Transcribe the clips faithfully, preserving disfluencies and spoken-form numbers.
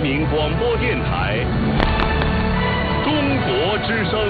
民广播电台中国之声。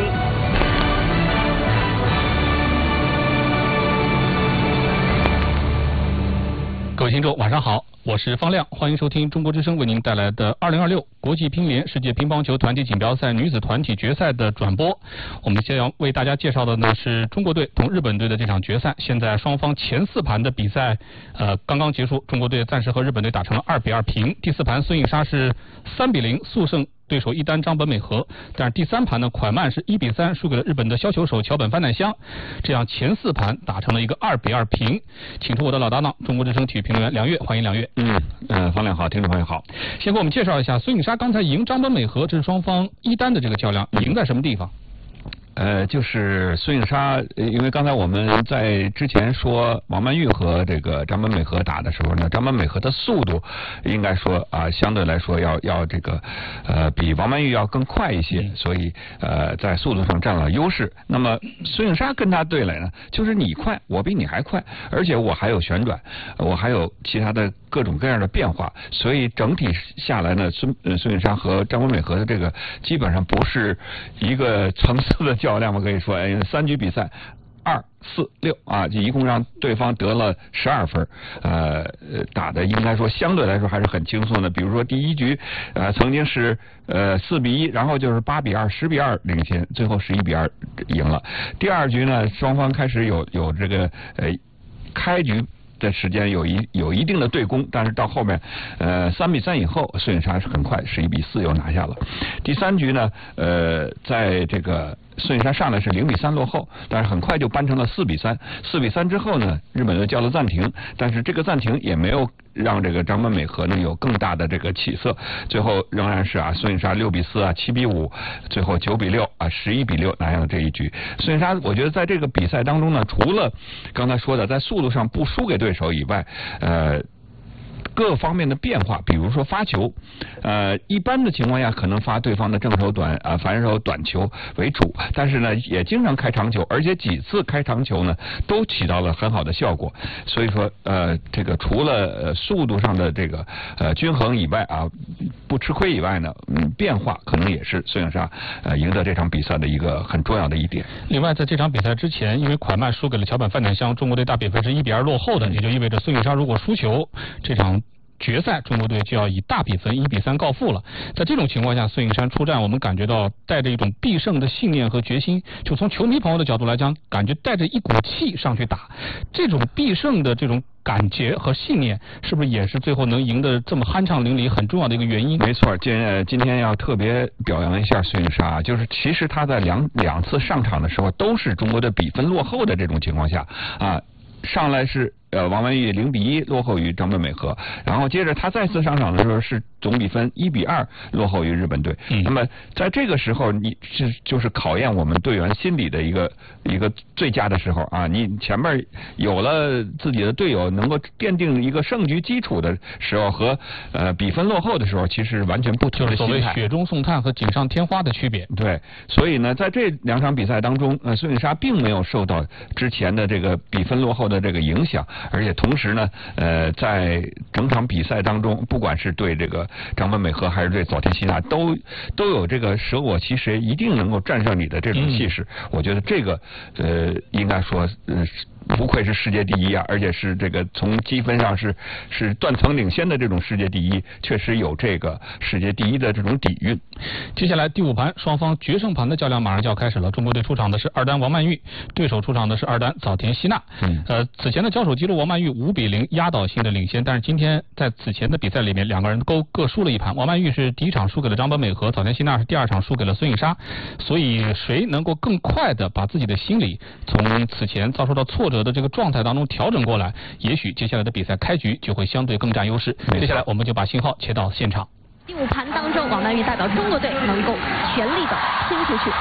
各位听众，晚上好，我是方亮，欢迎收听中国之声为您带来的二零二六国际乒联世界乒乓球团体锦标赛女子团体决赛的转播。我们先要为大家介绍的呢是中国队同日本队的这场决赛。现在双方前四盘的比赛呃刚刚结束，中国队暂时和日本队打成了二比二平。第四盘孙颖莎是三比零速胜对手一单张本美和，但是第三盘呢，蒯曼是一比三输给了日本的削球手桥本帆乃香，这样前四盘打成了一个二比二平。请出我的老搭档，中国之声体育评论员梁越，欢迎梁越。 嗯，呃，方亮好，听众朋友好。 先给我们介绍一下孙颖莎刚才赢张本美和，这是双方一单的这个较量，赢在什么地方？ 呃，就是孙颖莎，因为刚才我们在之前说王曼玉和这个张本美和打的时候呢，张本美和的速度应该说啊，相对来说要要这个呃比王曼玉要更快一些，所以呃在速度上占了优势。那么孙颖莎跟他对垒呢，就是你快，我比你还快，而且我还有旋转，我还有其他的各种各样的变化，所以整体下来呢，孙呃孙颖莎和张本美和的这个基本上不是一个层次的较量嘛，可以说，哎，三局比赛二四六啊，就一共让对方得了十二分，呃，打的应该说相对来说还是很轻松的。比如说第一局，呃，曾经是呃四比一，然后就是八比二、十比二领先，最后十一比二赢了。第二局呢，双方开始有有这个呃开局的时间有一有一定的对攻，但是到后面，呃，三比三以后，孙颖莎是很快十一比四又拿下了。第三局呢，呃，在这个孙颖莎上来是零比三落后，但是很快就扳成了四比三。四比三之后呢，日本队叫了暂停，但是这个暂停也没有让这个张本美和呢有更大的这个起色，最后仍然是啊孙颖莎六比四啊七比五，最后九比六啊十一比六拿下了这一局。孙颖莎我觉得在这个比赛当中呢，除了刚才说的在速度上不输给对手以外，呃。各方面的变化，比如说发球，呃，一般的情况下可能发对方的正手短啊、反手短球为主，但是呢，也经常开长球，而且几次开长球呢，都起到了很好的效果。所以说，呃，这个除了呃速度上的这个呃均衡以外啊，不吃亏以外呢，嗯，变化可能也是孙颖莎呃赢得这场比赛的一个很重要的一点。 另外，在这场比赛之前，因为蒯曼输给了桥本帆乃香，中国队大比分是一比二落后的，也就意味着孙颖莎如果输球，这场决赛中国队就要以大比分一比三告负了。在这种情况下，孙颖莎出战，我们感觉到带着一种必胜的信念和决心。就从球迷朋友的角度来讲，感觉带着一股气上去打，这种必胜的这种感觉和信念，是不是也是最后能赢得这么酣畅淋漓很重要的一个原因？ 没错，今今天要特别表扬一下孙颖莎，就是其实她在两两次上场的时候都是中国队比分落后的这种情况下啊，上来是。呃，王曼玉零比一落后于张本美和，然后接着他再次上场的时候是总比分一比二落后于日本队。嗯、那么在这个时候，你是就是考验我们队员心理的一个一个最佳的时候啊！你前面有了自己的队友能够奠定一个胜局基础的时候，和呃比分落后的时候，其实完全不同的心态。 就是所谓雪中送炭和锦上添花的区别。 对，所以呢，在这两场比赛当中，呃，孙颖莎并没有受到之前的这个比分落后的这个影响。而且同时呢，呃，在整场比赛当中，不管是对这个张本美和还是对早田希娜，都都有这个舍我其谁，一定能够战胜你的这种气势。嗯、我觉得这个呃，应该说，呃。不愧是世界第一啊，而且是这个从积分上是是断层领先的这种世界第一，确实有这个世界第一的这种底蕴。 接下来第五盘，双方决胜盘的较量马上就要开始了。中国队出场的是二单王曼玉，对手出场的是二单早田希娜。嗯，呃，此前的交手记录，王曼玉五比零压倒性的领先，但是今天在此前的比赛里面，两个人都各输了一盘。王曼玉是第一场输给了张本美和，早田希娜是第二场输给了孙颖莎。所以谁能够更快的把自己的心理从此前遭受到挫折的这个状态当中调整过来，也许接下来的比赛开局就会相对更占优势。接下来我们就把信号切到现场。 第五盘当中，王曼玉代表中国队能够全力的拼出去。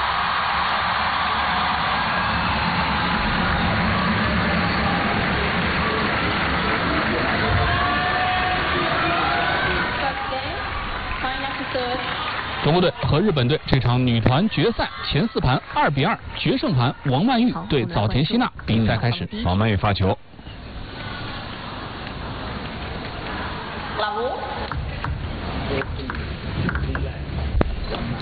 中国队和日本队这场女团决赛前四盘二比二决胜盘，王曼玉对早田希娜，比赛开始。 王曼玉发球。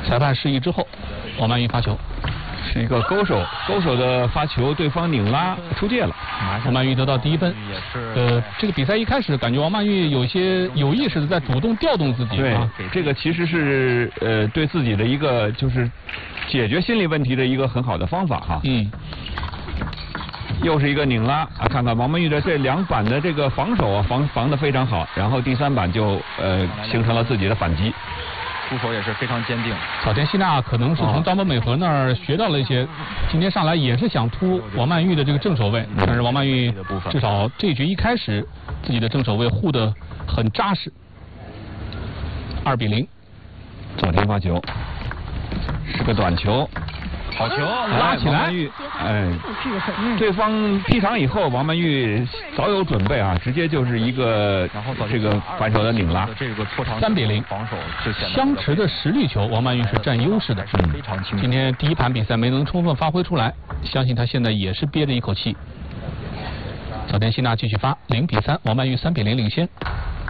裁判示意之后，王曼玉发球。 是一个勾手，勾手的发球，对方拧拉出界了， 王曼玉得到第一分。呃，这个比赛一开始感觉王曼玉有些有意识的在主动调动自己。 对， 啊、 这个其实是呃对自己的一个就是解决心理问题的一个很好的方法哈。 嗯。 又是一个拧拉啊！看看王曼玉的这两板的这个防守啊，防防得非常好，然后第三板就呃形成了自己的反击。 出手也是非常坚定。 草田希娜可能是从张本美和那儿学到了一些，今天上来也是想突王曼玉的这个正手位，但是王曼玉至少这局一开始自己的正手位护得很扎实。二比零， 草田发球，是个短球。 好球， 拉起来， 哎，对方劈长以后，王曼玉早有准备啊，直接就是一个这个反手的拧拉， 这个拖长三比零， 防守就显得相持的实力球，王曼玉是占优势的。 嗯，非常清楚。 今天第一盘比赛没能充分发挥出来，相信他现在也是憋着一口气。草田希娜继续发，零比三，王曼玉三比零领先。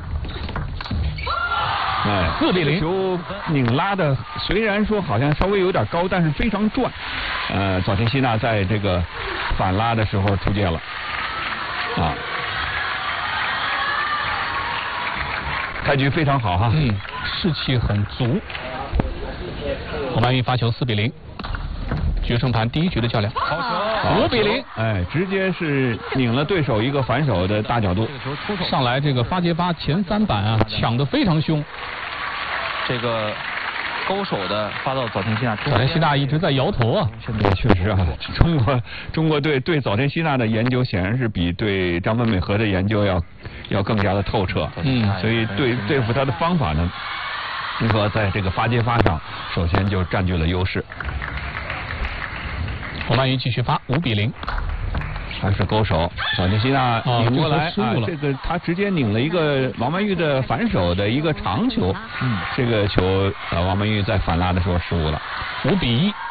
哎， 四比零， 球拧拉的虽然说好像稍微有点高，但是非常转。呃，草田希娜在这个反拉的时候出界了，啊，开局非常好哈， 嗯，士气很足。王曼玉发球四比零，决胜盘第一局的较量， 好球， 五比零， 哎，直接是拧了对手一个反手的大角度。 这个球出手上来这个发接发前三板啊，抢得非常凶。 这个勾手的发到早田希娜， 早田希娜一直在摇头啊。 对，确实啊，中国中国队对早田希娜的研究显然是比对张本美和的研究要要更加的透彻。 嗯， 所以对对付他的方法呢，中国在这个发接发上首先就占据了优势。 王曼玉继续发，五比零。 还是勾手，早田希娜拧过来， 啊， 这个他直接拧了一个王曼玉的反手的一个长球，嗯，这个球呃王曼玉在反拉的时候失误了， 五比一。